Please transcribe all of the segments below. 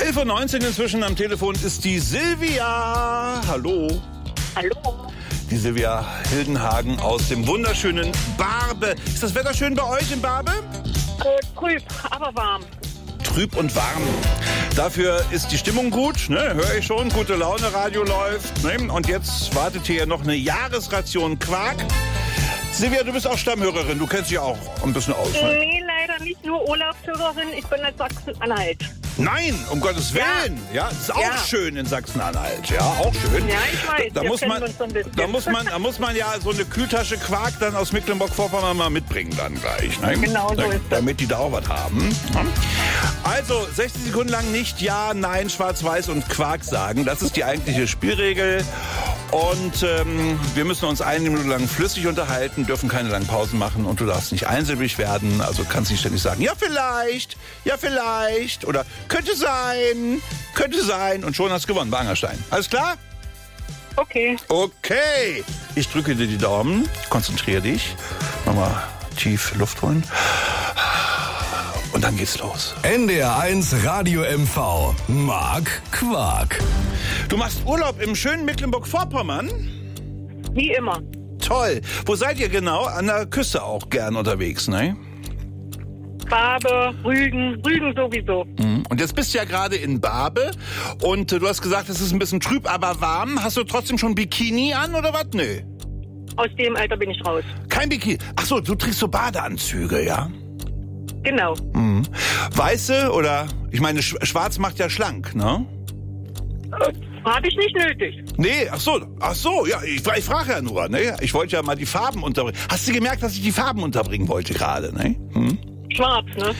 11:19 Uhr inzwischen am Telefon ist die Silvia. Hallo. Hallo. Die Silvia Hildenhagen aus dem wunderschönen Barbe. Ist das Wetter schön bei euch in Barbe? Trüb, aber warm. Trüb und warm. Dafür ist die Stimmung gut, ne? Höre ich schon. Gute Laune, Radio läuft. Ne? Und jetzt wartet hier noch eine Jahresration Quark. Silvia, du bist auch Stammhörerin. Du kennst dich auch ein bisschen aus. Ne? Nee, leider nicht nur Urlaubshörerin. Ich bin aus Sachsen-Anhalt. Nein, um Gottes Willen. Ja, ist auch schön in Sachsen-Anhalt. Ja, auch schön. Ja, ich weiß. Da muss man ja so eine Kühltasche Quark dann aus Mecklenburg-Vorpommern mal mitbringen dann gleich. Ne? Genau so ist das. Damit die da auch was haben. Also, 60 Sekunden lang nicht Ja, Nein, Schwarz-Weiß und Quark sagen. Das ist die eigentliche Spielregel. Und wir müssen uns 1 Minute lang flüssig unterhalten, dürfen keine langen Pausen machen und du darfst nicht einsilbig werden. Also kannst nicht ständig sagen, ja vielleicht oder könnte sein und schon hast du gewonnen bei Angerstein. Alles klar? Okay. Okay. Ich drücke dir die Daumen, konzentriere dich, mach mal tief Luft holen und dann geht's los. NDR 1 Radio MV. Mark Quark. Du machst Urlaub im schönen Mecklenburg-Vorpommern? Wie immer. Toll. Wo seid ihr genau? An der Küste auch gern unterwegs, ne? Barbe, Rügen sowieso. Und jetzt bist du ja gerade in Barbe und du hast gesagt, es ist ein bisschen trüb, aber warm. Hast du trotzdem schon Bikini an oder was? Nö. Aus dem Alter bin ich raus. Kein Bikini. Ach so, du trägst so Badeanzüge, ja? Genau. Weiße oder, ich meine, schwarz macht ja schlank, ne? Habe ich nicht nötig. Nee, ach so, ja, ich frage ja nur, ne? Ich wollte ja mal die Farben unterbringen. Hast du gemerkt, dass ich die Farben unterbringen wollte gerade, ne? Schwarz, ne?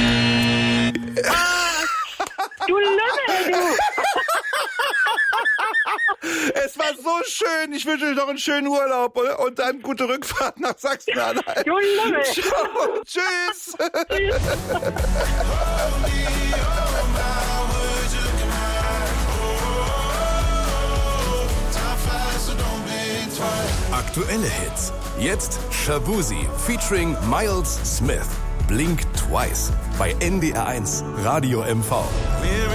Du Lümmel, du! Es war so schön. Ich wünsche dir noch einen schönen Urlaub und dann gute Rückfahrt nach Sachsen-Anhalt. Du Lümmel! Ciao, tschüss. Aktuelle Hits. Jetzt Shabuzi featuring Miles Smith. Blink Twice bei NDR 1 Radio MV.